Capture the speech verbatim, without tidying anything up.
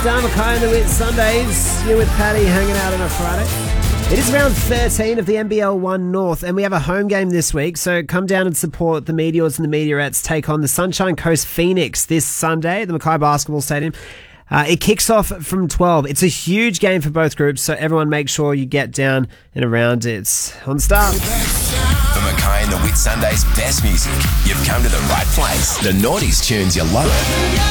Star, Mackay and the Wit Sundays. You with Paddy hanging out on a Friday. It is round thirteen of the N B L one North, and we have a home game this week, so come down and support the Meteors and the Meteorettes take on the Sunshine Coast Phoenix this Sunday at the Mackay Basketball Stadium. Uh, it kicks off from twelve. It's a huge game for both groups, so everyone make sure you get down and around it. On Star. For Mackay and the Wit Sundays' best music, you've come to the right place. The Naughties tunes you love it.